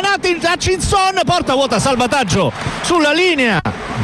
Milan, Hutchinson, porta vuota, salvataggio sulla linea.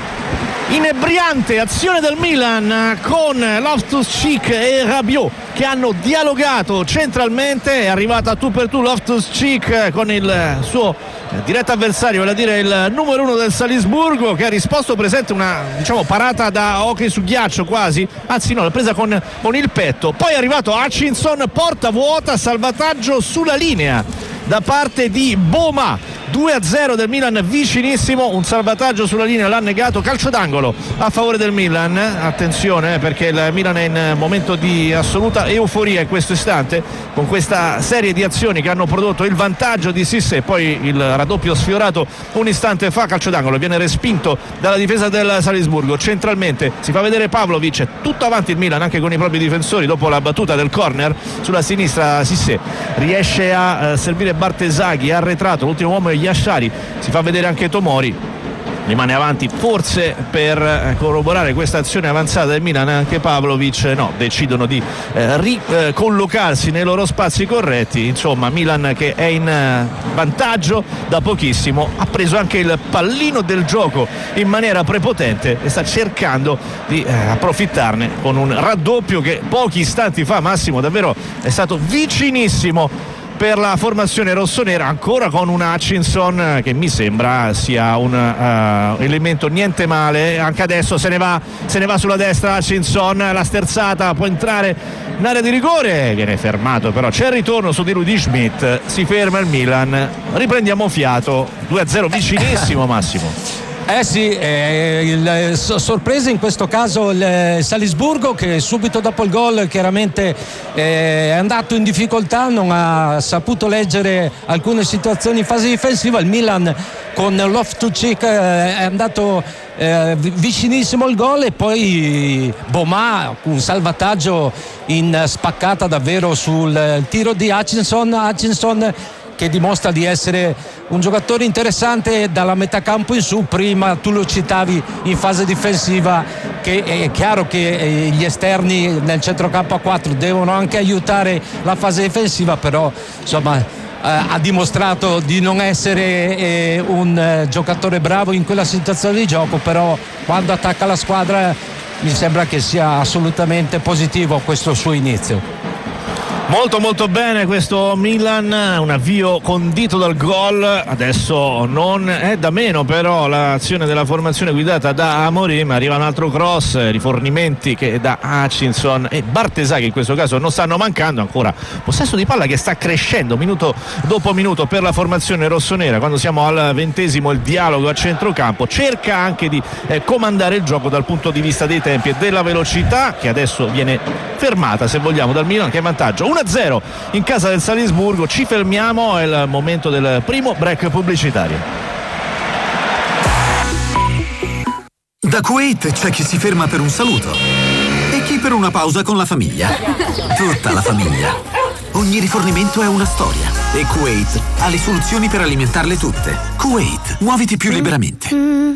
Inebriante azione del Milan con Loftus-Cheek e Rabiot che hanno dialogato centralmente. È arrivata tu per tu Loftus-Cheek con il suo diretto avversario, vale a dire il numero 1 del Salisburgo, che ha risposto presente una, diciamo, parata da hockey su ghiaccio quasi, anzi no, l'ha presa con il petto. Poi è arrivato Hutchinson, porta vuota, salvataggio sulla linea da parte di Boma. 2-0 del Milan, vicinissimo, un salvataggio sulla linea l'ha negato, calcio d'angolo a favore del Milan. Attenzione perché il Milan è in momento di assoluta euforia in questo istante, con questa serie di azioni che hanno prodotto il vantaggio di Cissé, poi il raddoppio sfiorato un istante fa. Calcio d'angolo, viene respinto dalla difesa del Salisburgo. Centralmente si fa vedere Pavlovic, tutto avanti il Milan anche con i propri difensori dopo la battuta del corner. Sulla sinistra Cissé riesce a servire Bartesaghi, arretrato, l'ultimo uomo è Yashari, si fa vedere anche Tomori, rimane avanti forse per corroborare questa azione avanzata del Milan anche Pavlovic. No, decidono di ricollocarsi nei loro spazi corretti. Insomma, Milan che è in vantaggio da pochissimo, ha preso anche il pallino del gioco in maniera prepotente e sta cercando di approfittarne con un raddoppio che pochi istanti fa, Massimo, davvero è stato vicinissimo per la formazione rossonera, ancora con un Hutchinson che mi sembra sia un elemento niente male. Anche adesso se ne va sulla destra Hutchinson, la sterzata, può entrare in area di rigore, viene fermato, però c'è il ritorno su di lui di Schmidt, si ferma il Milan, riprendiamo fiato. 2-0 vicinissimo, Massimo. Sì, sorpresa in questo caso il Salisburgo, che subito dopo il gol chiaramente è andato in difficoltà, non ha saputo leggere alcune situazioni in fase difensiva. Il Milan con Loftus-Cheek è andato vicinissimo al gol, e poi Boma un salvataggio in spaccata davvero sul tiro di Hutchinson che dimostra di essere un giocatore interessante dalla metà campo in su. Prima tu lo citavi in fase difensiva, che è chiaro che gli esterni nel centrocampo a 4 devono anche aiutare la fase difensiva, però insomma ha dimostrato di non essere un giocatore bravo in quella situazione di gioco, però quando attacca la squadra mi sembra che sia assolutamente positivo questo suo inizio. Molto molto bene questo Milan, un avvio condito dal gol. Adesso non è da meno però l'azione della formazione guidata da Amorim. Arriva un altro cross, rifornimenti che da Hutchinson e Bartesaghi in questo caso non stanno mancando. Ancora possesso di palla che sta crescendo minuto dopo minuto per la formazione rossonera. Quando siamo al 20° il dialogo a centrocampo, cerca anche di comandare il gioco dal punto di vista dei tempi e della velocità, che adesso viene fermata se vogliamo dal Milan, che è in vantaggio 1-0 in casa del Salisburgo. Ci fermiamo, è il momento del primo break pubblicitario. Da Kuwait c'è chi si ferma per un saluto e chi per una pausa con la famiglia. Tutta la famiglia. Ogni rifornimento è una storia e Kuwait ha le soluzioni per alimentarle tutte. Kuwait, muoviti più liberamente.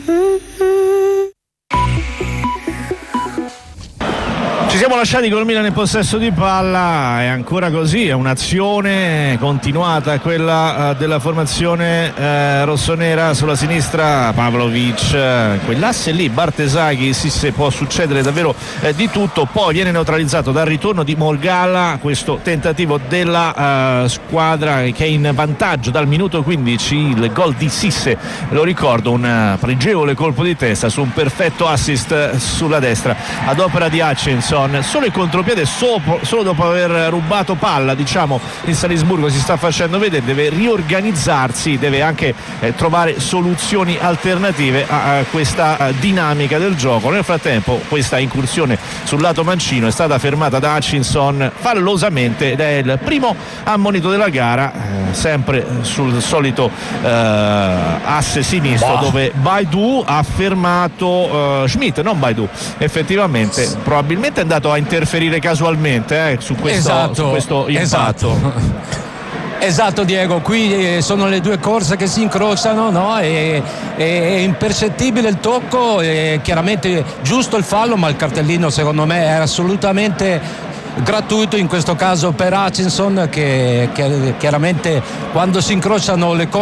Ci siamo lasciati col Milan in possesso di palla, è ancora così, è un'azione continuata quella della formazione rossonera. Sulla sinistra Pavlovic, quell'asse lì Bartesaghi, sì, se può succedere davvero di tutto. Poi viene neutralizzato dal ritorno di Morgalla, questo tentativo della squadra che è in vantaggio dal minuto 15. Il gol di Cissé, lo ricordo, un pregevole colpo di testa su un perfetto assist sulla destra ad opera di Hutchinson. Solo il contropiede, solo dopo aver rubato palla, diciamo, il Salisburgo si sta facendo vedere, deve riorganizzarsi, deve anche trovare soluzioni alternative a questa dinamica del gioco. Nel frattempo questa incursione sul lato mancino è stata fermata da Hutchinson fallosamente ed è il primo ammonito della gara, sempre sul solito asse sinistro dove Baidoo ha fermato Schmidt, non Baidoo, effettivamente probabilmente è andato a interferire casualmente su questo, su questo impatto. Esatto Diego, qui sono le due corse che si incrociano, no? È impercettibile il tocco, chiaramente giusto il fallo, ma il cartellino secondo me è assolutamente gratuito in questo caso per Hutchinson, che chiaramente quando si incrociano le corse